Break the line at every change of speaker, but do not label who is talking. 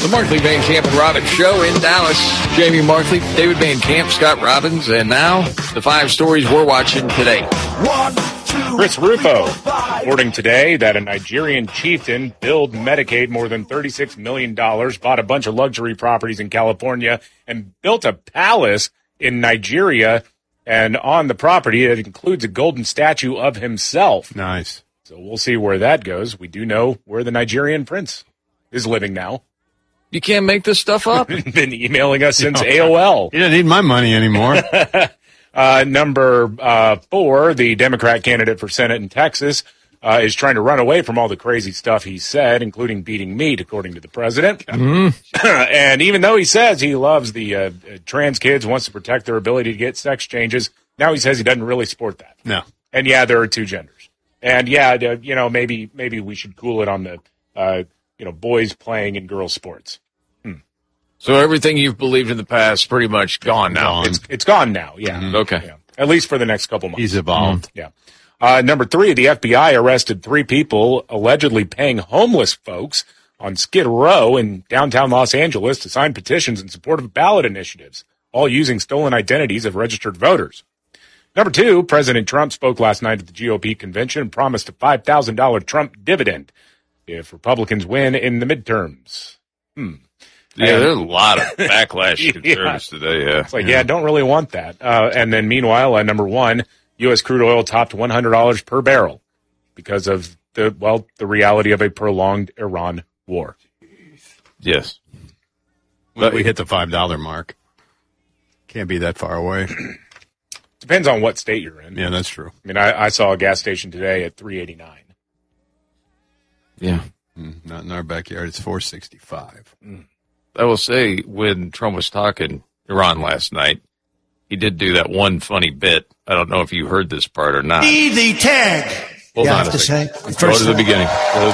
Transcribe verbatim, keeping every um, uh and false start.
The Markley, Van Camp, and Robbins Show in Dallas. Jamie Markley, David Van Camp, Scott Robbins, and now the five stories we're watching today.
One, two,
Chris Rufo reporting today that a Nigerian chieftain billed Medicaid more than thirty-six million dollars, bought a bunch of luxury properties in California, and built a palace in Nigeria. And on the property, it includes a golden statue of himself.
Nice.
So we'll see where that goes. We do know where the Nigerian prince is living now.
You can't make this stuff up.
Been emailing us since A O L.
He doesn't need my money anymore.
uh, number uh, four, the Democrat candidate for Senate in Texas, uh, is trying to run away from all the crazy stuff he said, including beating meat, according to the president. Mm-hmm. And even though he says he loves the uh, trans kids, wants to protect their ability to get sex changes, now he says he doesn't really support that.
No.
And yeah, there are two genders. And yeah, you know, maybe maybe we should cool it on the, uh, you know, boys playing in girls' sports. Hmm.
So everything you've believed in the past pretty much gone now.
It's it's gone now. Yeah.
Mm-hmm. Okay.
Yeah. At least for the next couple months.
He's evolved.
Mm-hmm. Yeah. Uh, number three, the F B I arrested three people allegedly paying homeless folks on Skid Row in downtown Los Angeles to sign petitions in support of ballot initiatives, all using stolen identities of registered voters. Number two, President Trump spoke last night at the G O P convention and promised a five thousand dollars Trump dividend if Republicans win in the midterms. Hmm.
Yeah,
And-
there's a lot of backlash to
Yeah.
conservatives today, yeah.
It's like, yeah, don't really want that. Uh, and then meanwhile, uh, number one, U S crude oil topped one hundred dollars per barrel because of the, well, the reality of a prolonged Iran war.
Yes.
But we hit the five dollar mark. Can't be that far away.
Depends on what state you're in.
Yeah, that's true.
I mean, I, I saw a gas station today at three eighty-nine.
Yeah.
Mm, not in our backyard. It's four sixty-five.
I will say, when Trump was talking Iran last night, he did do that one funny bit. I don't know if you heard this part or not.
Easy tag.
Hold
you
on
have
a
to
second.
say.
Go to the beginning. Go to